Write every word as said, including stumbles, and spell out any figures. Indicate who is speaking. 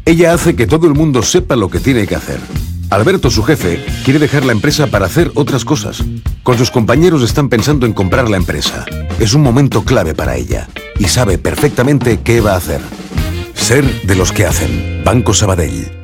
Speaker 1: Ella hace que todo el mundo sepa lo que tiene que hacer. Alberto, su jefe, quiere dejar la empresa para hacer otras cosas. Con sus compañeros están pensando en comprar la empresa. Es un momento clave para ella y sabe perfectamente qué va a hacer. Ser de los que hacen. Banco Sabadell.